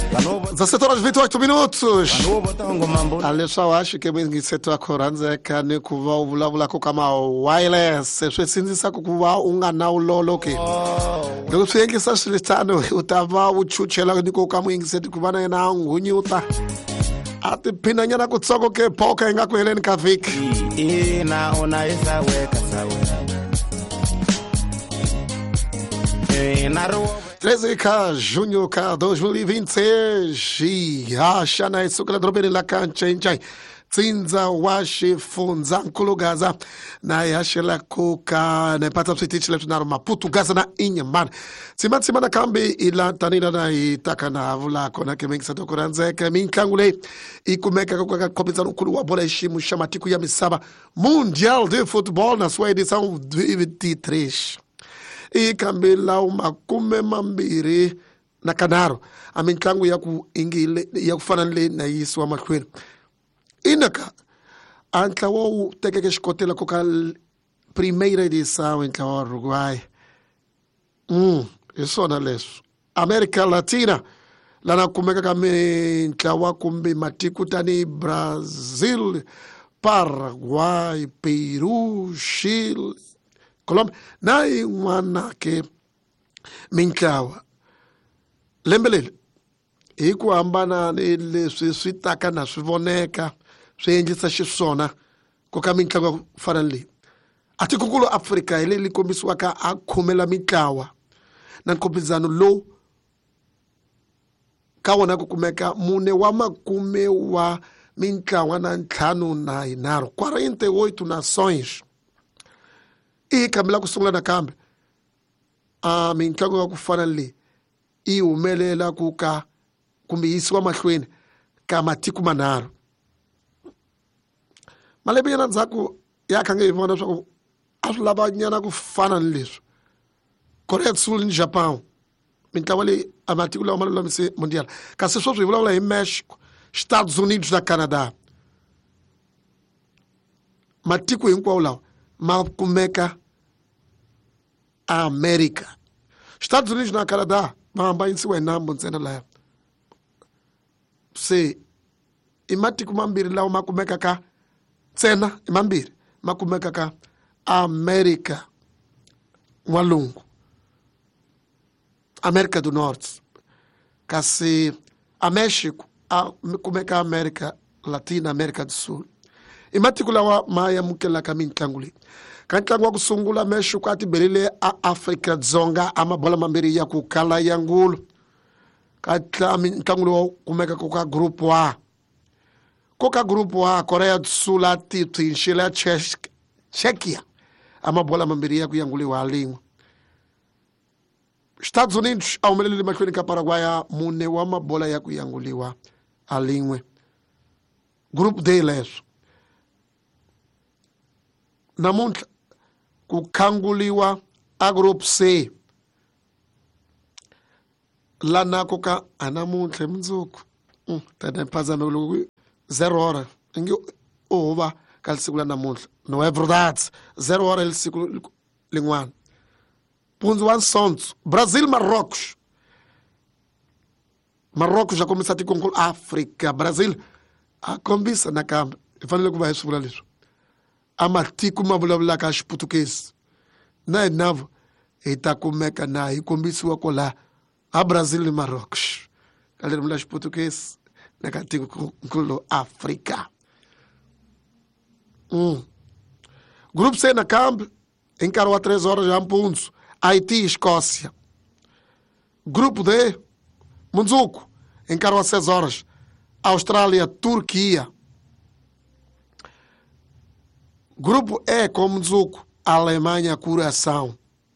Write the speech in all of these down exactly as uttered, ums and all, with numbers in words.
dezessete horas e vinte e oito minutos. Alesha eu acho que mwingiseto akoranzeka ni kuva uvulavula kama wireless swesinzisa kuva ungana uloloke loko swiyengisa swilitano utava uchuchela niko kama mwingiseto kuva na yena ngunyuta ati phina nyana kutsoko ke poka inga kuheleni ka viki ina ona isa weka sawe treze K junho K dois mil e vinte e seis e acha na isuka la drobeni la cancha inchai tsinza washi funza nkulugaza na yashe la kuka na pata psitichi letu na maputu gaza na inyamana tsima tsima na kambi ila tanina na itaka na avula kona kemengi sato kuranzeka minkangule ikumeka kwa kopita nkulu wa bola ishimu shamatiku ya misaba Mundial de Futebol na sua edição vinte e três e kambela umakume mambiri na kanaro aminkangu ya ku ingile ya kufananle na yisu wa makwini inaka antla wo tekeke shikotela koka primeira edição em kawa Uruguai mm isso na leso América Latina lana kumeka kame ntlawa kumbe matiku tani Brazil, Paraguay, Peru, Chile, Colômbia, na inwana ke minkawa lembelele ikuambana ile swisitaka na swivoneka swiendlisa xiswona koka mintlawa fananle ati kukulu Afrika ile likombisiwaka a khomela mitlawa na nkompizano lo ka wona ku kumeka mune wa makume wa mintlawa na ntlhanu na yinharhu quarenta e oito nações e kamela kusungula na kambe a mintlawa ku fananle i humelela ku ka kumbe yisiwa mahlweni ka matiko manharhu malembe yana ndzhaku ya khange hi vona swa a swi lava nyana ku fana ni leswi Korea du Sul ni Japan mintlawa leyi a matiko lawa ma lulamise mundial kasi sweswi hi vulavula hi Mexico, Estados Unidos na Canada matiko hinkwawo lawa ma kumeka a America. Estados Unidos na Canada ma hambanyisiwa hi nambu ntsena laya se i matiko mambirhi lawa ma kumeka ka ntsena i mambirhi ma kumeka ka America N'walungu, America do Norte, kasi a México a kumeka America Latina, America do Sul i matiko lawa ma yamukela ka mitlangu leyi ka ntlangu wa ku sungula México a tibelile a Afrika Dzonga a mabola mambirhi ya ku kala ya ngulu ka ntlangu lowu kumeka koka group A koka group A Korea du Sul a titwinxela Czechia a mabola mambirhi ya ku yanguliwa halin'we Estados Unidos a humelele mahlweni ka Paraguay a mune wa mabola ya ku yanguliwa halin'we group D leswo namuntlha ku khanguliwa a group C lana koka anamuntlha mundzuku mm tana phazame loku zero hora ngi ova ka siku la namuntlha no é verdade zero hora el siku lingwana punzo wa sonto Brasil Marrocos Marrocos já começa a ter com África Brasil a combisa na cama fanele ku va hisula leswi a matiko ma vulavula ka xiputukezi na hinavo hi ta kumeka na hi kombisiwa kola a Brasil ni Marrocos ka leri vula xiputukezi na ka tiko nkulu Afrika mm. Grupo C na kambe hi nkarhi wa três horas ya mpundzu Haiti Escócia. Grupo D mundzuku hi nkarhi wa seis horas Austrália Turquia. Grupo E com mundzuku Alemanha Curaçao.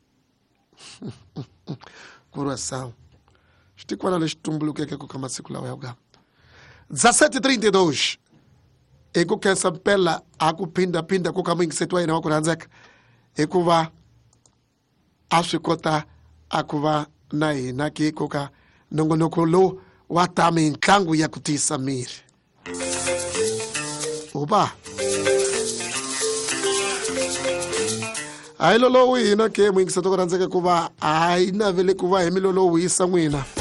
Curaçao. Xtikwana lexi tumbulukeke ku ka masiku lawa ya ku dezessete e trinta e dois i ku khensa mpela a ku phindaphinda ku ka muingiseti wa hina wa ku rhandzeka hikuva a swi kota a ku va na hina ke koka nongonoko lowu wa ta mitlangu ya ku tiyisa miri uba hayi lolowu hina ke muingiseti wa ku rhandzeka ku va hayi navele ku va hi milolowu yisa n'wina